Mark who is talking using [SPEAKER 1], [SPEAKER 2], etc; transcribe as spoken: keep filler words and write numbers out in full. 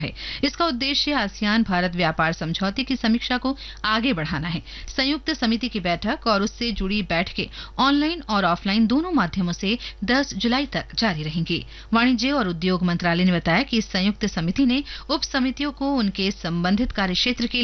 [SPEAKER 1] है। इसका उद्देश्य आसियान भारत व्यापार समझौते की समीक्षा को आगे बढ़ाना है। संयुक्त समिति की बैठक और उससे जुड़ी बैठकें ऑनलाइन और ऑफलाइन दोनों माध्यमों से दस जुलाई तक जारी रहेंगी। वाणिज्य और उद्योग मंत्रालय ने बताया कि इस संयुक्त समिति ने उप समितियों को उनके संबंधित कार्य क्षेत्र के